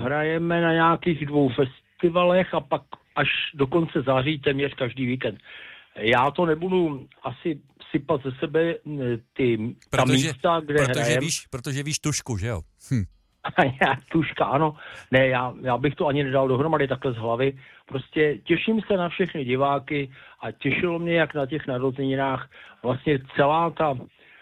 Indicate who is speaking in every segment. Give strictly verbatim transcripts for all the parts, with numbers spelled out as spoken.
Speaker 1: hrajeme na nějakých dvou festivalech a pak až do konce září téměř každý víkend. Já to nebudu asi sypat ze sebe ty
Speaker 2: protože,
Speaker 1: místa, kde
Speaker 2: protože
Speaker 1: hrajem.
Speaker 2: Víš, protože víš tušku, že jo? Hm.
Speaker 1: Tuška, ano. Ne, já, já bych to ani nedal dohromady takhle z hlavy. Prostě těším se na všechny diváky a těšilo mě, jak na těch narozeninách vlastně celá ta,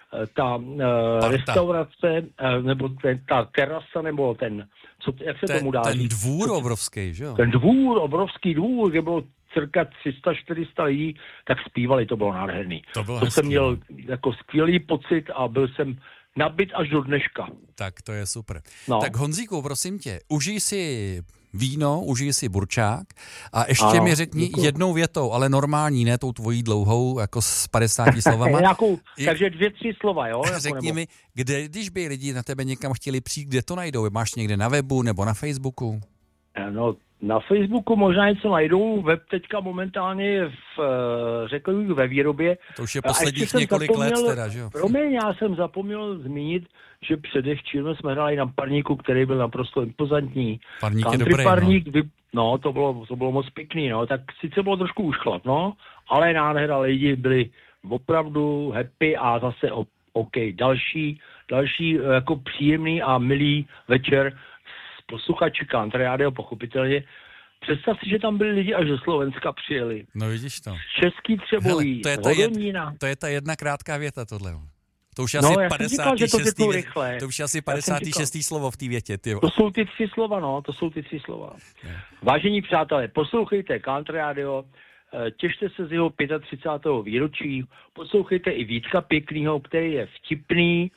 Speaker 1: ta uh, restaurace, uh, nebo ten, ta terasa, nebo ten, co, jak se
Speaker 2: ten,
Speaker 1: tomu dá
Speaker 2: ten
Speaker 1: říct?
Speaker 2: dvůr obrovský, že jo?
Speaker 1: Ten dvůr, obrovský dvůr, kde bylo cirka tři sta čtyři sta lidí, tak zpívali, to bylo nádherný.
Speaker 2: To, bylo
Speaker 1: to
Speaker 2: hezký,
Speaker 1: jsem měl
Speaker 2: no.
Speaker 1: jako skvělý pocit a byl jsem nabit až do dneška.
Speaker 2: Tak to je super.
Speaker 1: No.
Speaker 2: Tak Honzíku, prosím tě, užij si víno, užij si burčák a ještě
Speaker 1: ano,
Speaker 2: mi řekni
Speaker 1: děkuji.
Speaker 2: jednou větou, ale normální, ne tou tvojí dlouhou, jako s padesáti slovama.
Speaker 1: Nějakou, takže dvě, tři slova, jo? Jako
Speaker 2: Řekni
Speaker 1: nebo...
Speaker 2: mi, kde, když by lidi na tebe někam chtěli přijít, kde to najdou? Máš někde na webu nebo na Facebooku?
Speaker 1: No, na Facebooku možná něco najdou, web teďka momentálně je v, řekl bych, ve výrobě.
Speaker 2: To už je posledních několik let teda, že jo?
Speaker 1: Promiň, já jsem zapomněl zmínit, že předevčírem jsme hráli na parníku, který byl naprosto impozantní.
Speaker 2: Parník
Speaker 1: Country
Speaker 2: je dobrý,
Speaker 1: parník,
Speaker 2: no.
Speaker 1: Vy... no, to bylo, to bylo moc pěkný, no, tak sice bylo trošku ušklad, no, ale nádhera, lidi byli opravdu happy a zase OK, další, další jako příjemný a milý večer s posluchači Country Radio, pochopitelně. Představ si, že tam byli lidi až ze Slovenska přijeli.
Speaker 2: No vidíš to.
Speaker 1: Český Třebojí,
Speaker 2: Hele, to, je ta
Speaker 1: Hodonína.
Speaker 2: jed, to je ta jedna krátká věta tohle. To už je
Speaker 1: No,
Speaker 2: asi
Speaker 1: já jsem říkal, že to
Speaker 2: padesátý šestý
Speaker 1: rychle.
Speaker 2: To už je asi padesátý šestý slovo v té větě. Ty.
Speaker 1: To jsou ty tři slova, no, to jsou ty tři slova. Ne. Vážení přátelé, poslouchejte Country Radio, těšte se z jeho třicátého pátého výročí, poslouchejte i Vítka Pěknýho, který je vtipný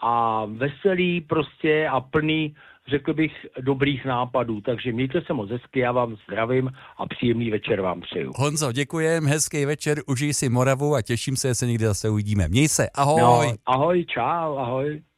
Speaker 1: a veselý prostě a plný, řekl bych, dobrých nápadů. Takže mějte se moc hezky, já vám zdravím a příjemný večer vám přeju.
Speaker 2: Honzo, děkujem, hezký večer, užij si Moravu a těším se, že se někdy zase uvidíme. Měj se, ahoj.
Speaker 1: No, ahoj, čau, ahoj.